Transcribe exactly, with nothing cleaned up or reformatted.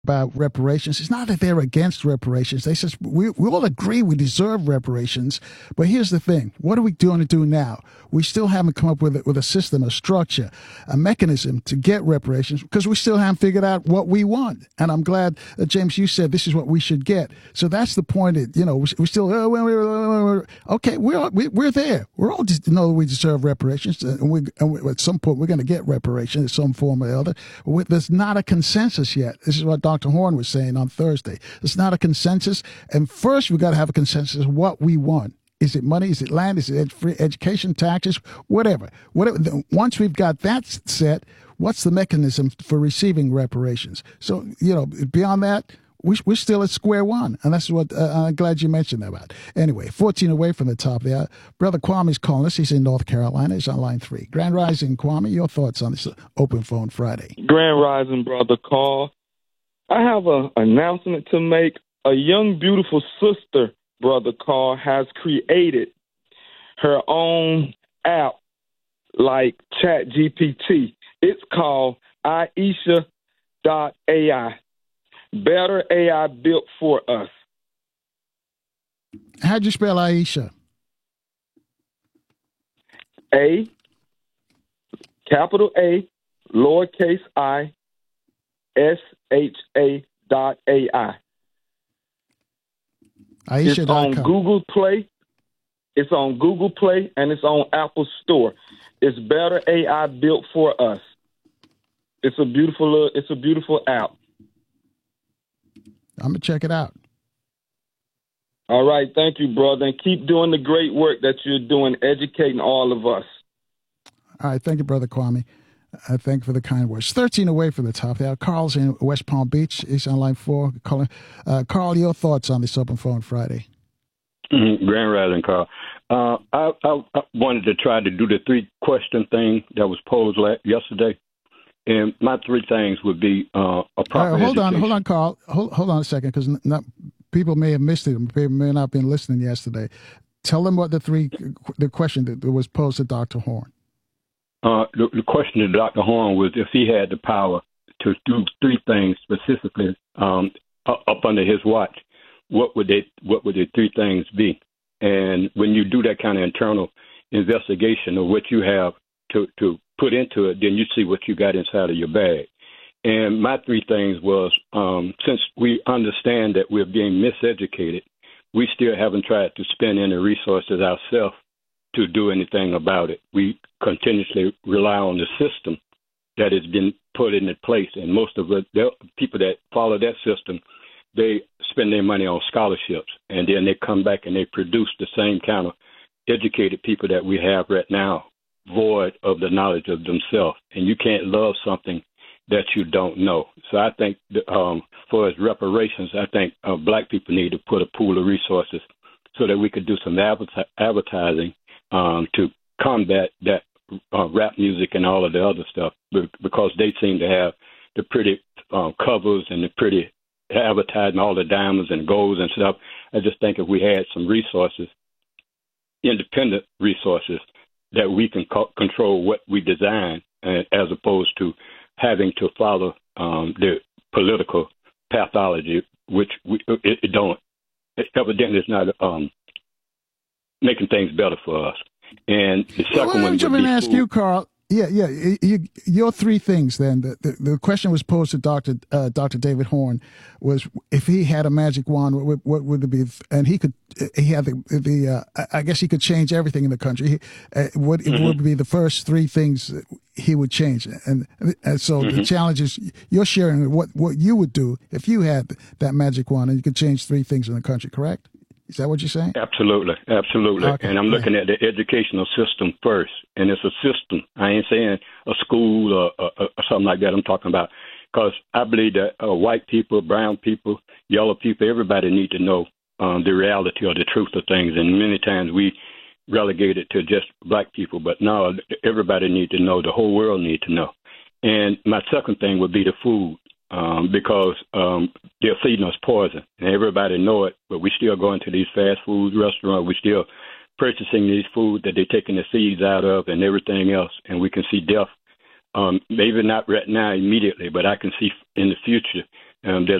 about reparations. It's not that they're against reparations. They says we, we all agree we deserve reparations. But here's the thing. What are we doing to do now? We still haven't come up with a, with a system, a structure, a mechanism to get reparations because we still haven't figured out what we want. And I'm glad that, James, you said this is what we should get. So that's the point. That, you know, we, we still, oh, we're, we're, we're, okay, we're, we're there. We're all just know we deserve reparations. And, we, and we, at some point, we're going to get reparations in some form or other. But there's not a consensus yet. This is what Doctor Horn was saying on Thursday. It's not a consensus. And first, we've got to have a consensus of what we want. Is it money? Is it land? Is it ed- free education, taxes? Whatever. Whatever. Once we've got that set, what's the mechanism for receiving reparations? So, you know, beyond that, we, we're still at square one. And that's what uh, I'm glad you mentioned that about. Anyway, fourteen away from the top there. Brother Kwame's calling us. He's in North Carolina. He's on line three. Grand Rising, Kwame, your thoughts on this Open Phone Friday? Grand Rising, Brother Carl. I have an announcement to make. A young, beautiful sister, Brother Carl, has created her own app like Chat G P T. It's called Aisha dot A I. Better A I built for us. How'd you spell Aisha? A, capital A, lowercase I, S H A dot A I. Aisha. It's on Google Play. It's on Google Play and it's on Apple Store. It's better A I built for us. It's a beautiful. It's a beautiful app. I'm gonna check it out. All right, thank you, brother, and keep doing the great work that you're doing, educating all of us. All right, thank you, Brother Kwame. I thank you for the kind words. thirteen away from the top there. Carl's in West Palm Beach. He's on line four. Calling. Uh, Carl, your thoughts on this Open Phone Friday? Mm-hmm. Grand Rising, Carl. Uh, I, I, I wanted to try to do the three-question thing that was posed yesterday. And my three things would be uh, a proper right, hold education. on, hold on, Carl. Hold, hold on a second, because not people may have missed it. People may not have been listening yesterday. Tell them what the three, the question that was posed to Doctor Horn. Uh, the, the question to Doctor Horn was if he had the power to do three things specifically um, up under his watch, what would they, what would the three things be? And when you do that kind of internal investigation of what you have to, to put into it, then you see what you got inside of your bag. And my three things was, um, since we understand that we're being miseducated, we still haven't tried to spend any resources ourselves to do anything about it. We continuously rely on the system that has been put into place. And most of the people that follow that system, they spend their money on scholarships. And then they come back and they produce the same kind of educated people that we have right now, void of the knowledge of themselves. And you can't love something that you don't know. So I think um, for as reparations, I think uh, black people need to put a pool of resources so that we could do some adver- advertising um, to combat that uh, rap music and all of the other stuff, because they seem to have the pretty uh, covers and the pretty advertising, all the diamonds and golds and stuff. I just think if we had some resources, independent resources, that we can co- control what we design, uh, as opposed to having to follow um, the political pathology, which we, it, it don't, it evidently it's not um, making things better for us. And the second well, one would let me be ask food. you, Carl. Yeah, yeah. You, your three things. Then the, the, the question was posed to Doctor Uh, Doctor David Horn was if he had a magic wand, what, what would it be? And he could. He had the the. Uh, I guess he could change everything in the country. He, uh, what mm-hmm. would be the first three things he would change? And, and so mm-hmm. the challenge is you're sharing what what you would do if you had that magic wand and you could change three things in the country. Correct? Is that what you're saying? Absolutely, absolutely. Okay. And I'm looking yeah. at the educational system first, and it's a system. I ain't saying a school or, or, or something like that. I'm talking about because I believe that uh, white people, brown people, yellow people, everybody need to know um, the reality or the truth of things. And many times we relegate it to just black people, but no, everybody need to know. The whole world need to know. And my second thing would be the food. Um, because um, they're feeding us poison, and everybody know it, but we still go into these fast food restaurants. We still purchasing these food that they're taking the seeds out of and everything else, and we can see death. Um, maybe not right now immediately, but I can see in the future um,